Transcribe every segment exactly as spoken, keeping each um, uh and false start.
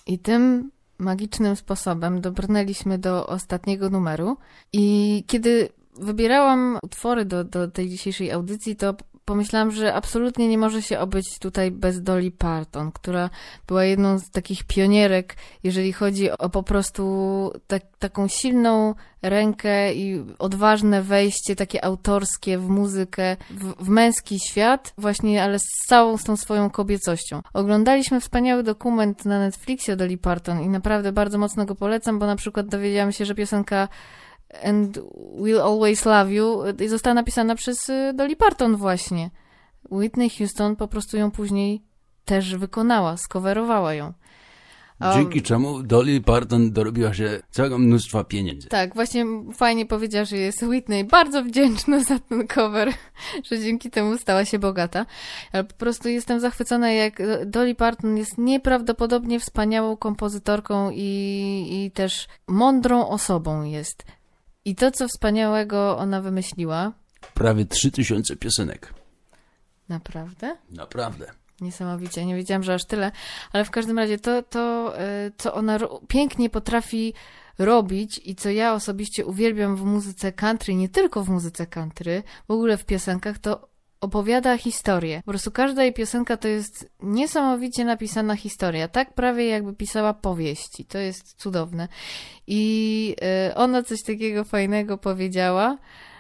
I tym magicznym sposobem dobrnęliśmy do ostatniego numeru i kiedy wybierałam utwory do, do tej dzisiejszej audycji, to pomyślałam, że absolutnie nie może się obyć tutaj bez Dolly Parton, która była jedną z takich pionierek, jeżeli chodzi o po prostu tak, taką silną rękę i odważne wejście, takie autorskie w muzykę, w, w męski świat, właśnie, ale z całą z tą swoją kobiecością. Oglądaliśmy wspaniały dokument na Netflixie o Dolly Parton i naprawdę bardzo mocno go polecam, bo na przykład dowiedziałam się, że piosenka And We'll Always Love You została napisana przez Dolly Parton właśnie. Whitney Houston po prostu ją później też wykonała, skowerowała ją. Um, Dzięki czemu Dolly Parton dorobiła się całego mnóstwa pieniędzy. Tak, właśnie fajnie powiedziała, że jest Whitney bardzo wdzięczna za ten cover, że dzięki temu stała się bogata. Ale po prostu jestem zachwycona, jak Dolly Parton jest nieprawdopodobnie wspaniałą kompozytorką i, i też mądrą osobą jest. I to, co wspaniałego ona wymyśliła... Prawie trzy tysiące piosenek. Naprawdę? Naprawdę. Niesamowicie. Nie wiedziałam, że aż tyle. Ale w każdym razie to, to co ona ro- pięknie potrafi robić i co ja osobiście uwielbiam w muzyce country, nie tylko w muzyce country, w ogóle w piosenkach, to opowiada historię. Po prostu każda jej piosenka to jest niesamowicie napisana historia. Tak prawie jakby pisała powieści. To jest cudowne. I y, ona coś takiego fajnego powiedziała,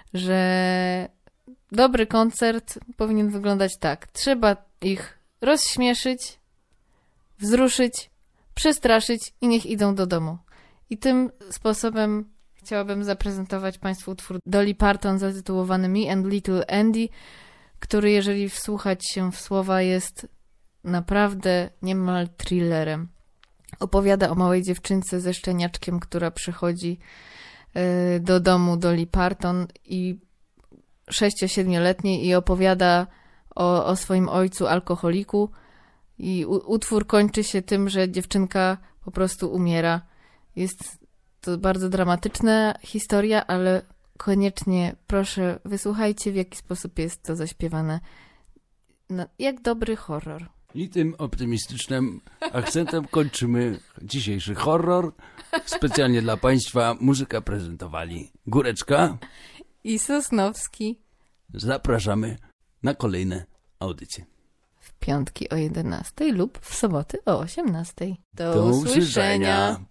że dobry koncert powinien wyglądać tak. Trzeba ich rozśmieszyć, wzruszyć, przestraszyć i niech idą do domu. I tym sposobem chciałabym zaprezentować Państwu utwór Dolly Parton zatytułowany Me and Little Andy, który, jeżeli wsłuchać się w słowa, jest naprawdę niemal thrillerem. Opowiada o małej dziewczynce ze szczeniaczkiem, która przychodzi y, do domu Dolly Parton i sześcio-siedmioletniej i opowiada o, o swoim ojcu alkoholiku i u, utwór kończy się tym, że dziewczynka po prostu umiera. Jest to bardzo dramatyczna historia, ale koniecznie proszę wysłuchajcie, w jaki sposób jest to zaśpiewane. No, jak dobry horror. I tym optymistycznym akcentem kończymy dzisiejszy horror. Specjalnie dla Państwa muzykę prezentowali Góreczka i Sosnowski. Zapraszamy na kolejne audycje. W piątki o jedenastej lub w soboty o osiemnastej. Do, Do usłyszenia. usłyszenia.